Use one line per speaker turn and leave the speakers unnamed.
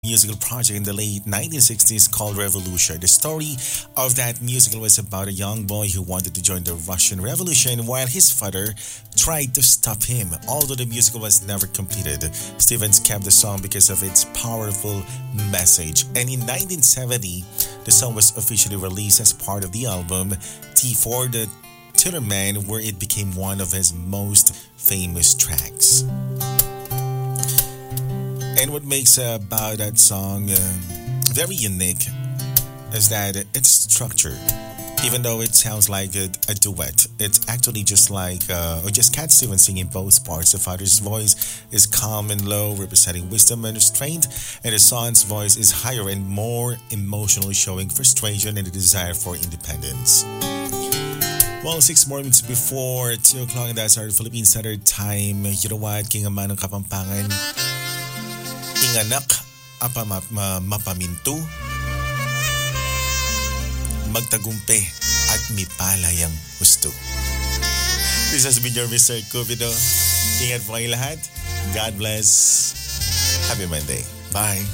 musical project in the late 1960s called Revolution. The story of that musical was about a young boy who wanted to join the Russian Revolution while his father tried to stop him. Although the musical was never completed, Stevens kept the song because of its powerful message. And in 1970, the song was officially released as part of the album T for the Tillerman, where it became one of his most famous tracks. And what makes about that song very unique is that its structure. Even though it sounds like a duet, it's actually just like, or just Cat Stevens singing both parts. The father's voice is calm and low, representing wisdom and restraint, and the son's voice is higher and more emotional, showing frustration and a desire for independence. Well, 6 minutes before 2 o'clock, and that's our Philippine Standard Time. You know what? Kingaman ng Kapampangan. Inganak, apa mapaminto, magtagumpe, at mipalayang gusto. This has been your Mr. Cupido. Ingat po kayong lahat. God bless. Happy Monday. Bye.